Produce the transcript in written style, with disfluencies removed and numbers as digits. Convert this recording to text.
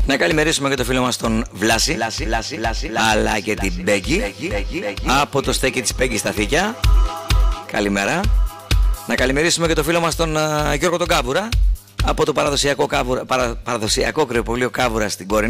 Να καλημερίσουμε και το φίλο μας τον Βλάση, αλλά και την Μπέγκη από το στέκι της Μπέγκη στα Θήκια. Καλημέρα. Να καλημερίσουμε και το φίλο μας τον Γιώργο τον Κάβουρα από το παραδοσιακό κρεοπολείο Κάβουρα στην Κόρινθο.